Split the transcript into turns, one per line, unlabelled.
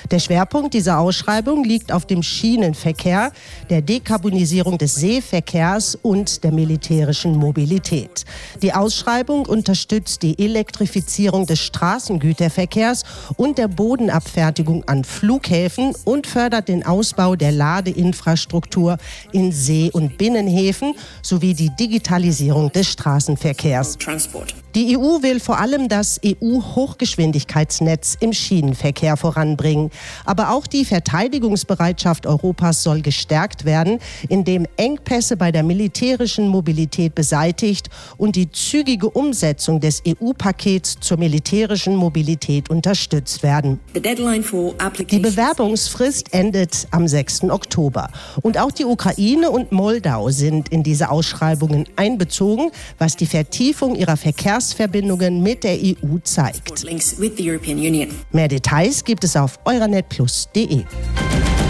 Der Schwerpunkt dieser Ausschreibung liegt auf dem Schienenverkehr, der Dekarbonisierung des Seeverkehrs und der militärischen Mobilität. Die Ausschreibung unterstützt die Elektrifizierung des Straßengüterverkehrs und der Bodenabfertigung an Flughäfen und fördert den Ausbau der Ladeinfrastruktur in See- und Binnenhäfen sowie die Digitalisierung des Straßenverkehrs. Die EU will vor allem das EU-Hochgeschwindigkeitsnetz im Schienenverkehr voranbringen. Aber auch die Verteidigungsbereitschaft Europas soll gestärkt werden, indem Engpässe bei der militärischen Mobilität beseitigt und die zügige Umsetzung des EU-Pakets zur militärischen Mobilität unterstützt werden. Die Bewerbungsfrist endet am 6. Oktober. Und auch die Ukraine und Moldau sind in diese Ausschreibungen einbezogen, was die Vertiefung ihrer Verkehrsverbindungen mit der EU zeigt. Mehr Details gibt es auf euranet+de.